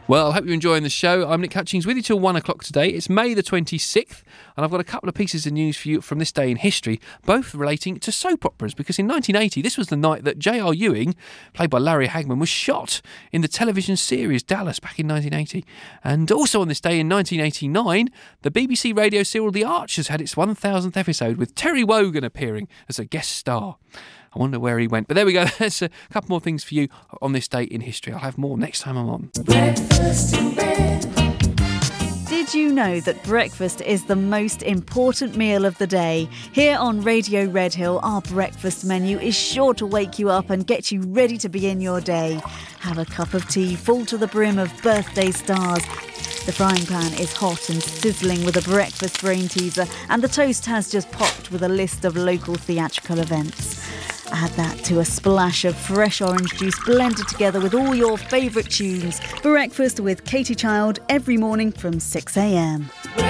Well, I hope you're enjoying the show. I'm Nick Hutchings with you till 1 o'clock today. It's May the 26th, and I've got a couple of pieces of news for you from this day in history, both relating to soap operas, because in 1980, this was the night that J.R. Ewing, played by Larry Hagman, was shot in the television series Dallas back in 1980. And also on this day in 1989, the BBC radio serial The Archers had its 1000th episode, with Terry Wogan appearing as a guest star. I wonder where he went. But there we go. There's a couple more things for you on this date in history. I'll have more next time I'm on. Breakfast in bed. Did you know that breakfast is the most important meal of the day? Here on Radio Red Hill, our breakfast menu is sure to wake you up and get you ready to begin your day. Have a cup of tea full to the brim of birthday stars. The frying pan is hot and sizzling with a breakfast brain teaser, and the toast has just popped with a list of local theatrical events. Add that to a splash of fresh orange juice blended together with all your favourite tunes. Breakfast with Katie Child every morning from 6 a.m.